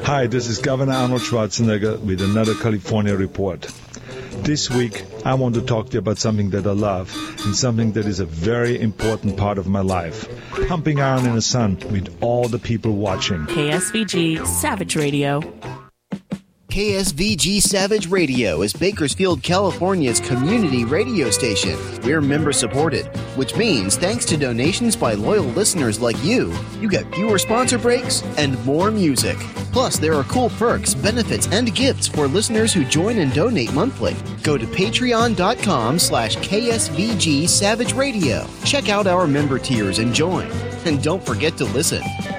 Hi, this is Governor Arnold Schwarzenegger with another California report. This week, I want to talk to you about something that I love and something that is a very important part of my life. Pumping iron in the sun with all the people watching. KSVG Savage Radio. KSVG Savage Radio is Bakersfield, California's community radio station. We're member-supported, which means thanks to donations by loyal listeners like you get fewer sponsor breaks and more music. Plus, there are cool perks, benefits, and gifts for listeners who join and donate monthly. Go to patreon.com/KSVG Savage Radio. Check out our member tiers and join. And don't forget to listen.